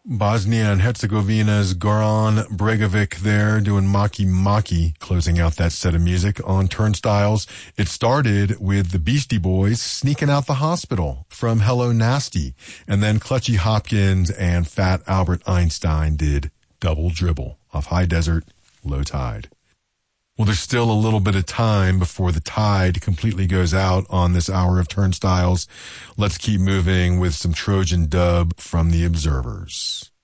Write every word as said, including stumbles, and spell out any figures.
Bosnia and Herzegovina's Goran Bregovic there doing Maki Maki, closing out that set of music on Turnstiles. It started with the Beastie Boys Sneaking Out the Hospital from Hello Nasty, and then Clutchy Hopkins and Fat Albert Einstein did Double Dribble off High Desert, Low Tide. Well, there's still a little bit of time before the tide completely goes out on this hour of Turnstiles. Let's keep moving with some Trojan dub from the Observers.